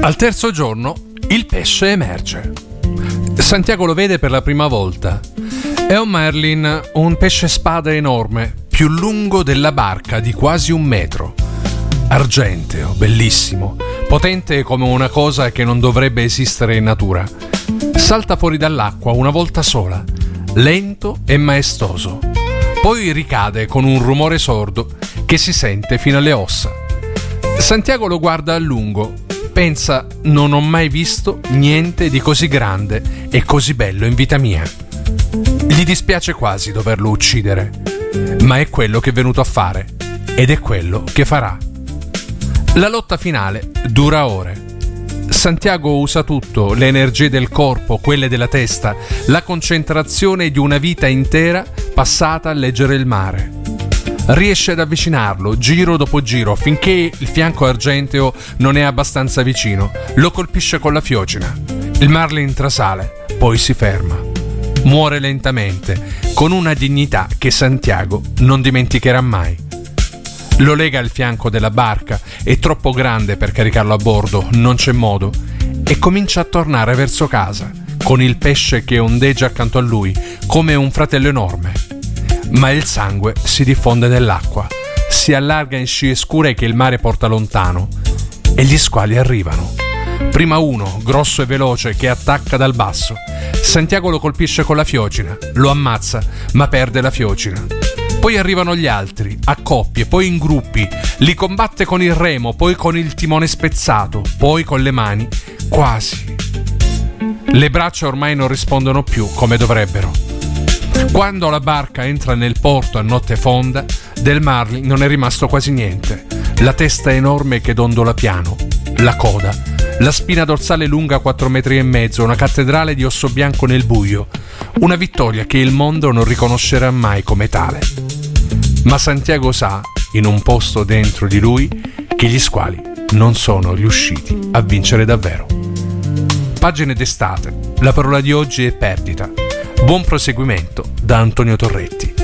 Al terzo giorno il pesce emerge. Santiago lo vede per la prima volta. È un marlin, un pesce spada enorme, più lungo della barca di quasi 1 metro. Argenteo, bellissimo, potente come una cosa che non dovrebbe esistere in natura. Salta fuori dall'acqua una volta sola, lento e maestoso. Poi ricade con un rumore sordo che si sente fino alle ossa. Santiago lo guarda a lungo, pensa: non ho mai visto niente di così grande e così bello in vita mia. Gli dispiace quasi doverlo uccidere, ma è quello che è venuto a fare ed è quello che farà. La lotta finale dura ore. Santiago usa tutto, le energie del corpo, quelle della testa, la concentrazione di una vita intera passata a leggere il mare. Riesce ad avvicinarlo, giro dopo giro, finché il fianco argenteo non è abbastanza vicino. Lo colpisce con la fiocina. Il marlin trasale, poi si ferma. Muore lentamente, con una dignità che Santiago non dimenticherà mai. Lo lega al fianco della barca, è troppo grande per caricarlo a bordo, non c'è modo, e comincia a tornare verso casa, con il pesce che ondeggia accanto a lui, come un fratello enorme. Ma il sangue si diffonde nell'acqua, si allarga in scie scure che il mare porta lontano, e gli squali arrivano. Prima uno, grosso e veloce, che attacca dal basso. Santiago lo colpisce con la fiocina, lo ammazza, ma perde la fiocina. Poi arrivano gli altri, a coppie, poi in gruppi. Li combatte con il remo, poi con il timone spezzato, poi con le mani, quasi. Le braccia ormai non rispondono più come dovrebbero. Quando la barca entra nel porto a notte fonda, del marlin non è rimasto quasi niente. La testa enorme che dondola piano, la coda, la spina dorsale lunga 4,5 metri, una cattedrale di osso bianco nel buio, una vittoria che il mondo non riconoscerà mai come tale. Ma Santiago sa, in un posto dentro di lui, che gli squali non sono riusciti a vincere davvero. Pagine d'estate. La parola di oggi è perdita. Buon proseguimento da Antonio Torretti.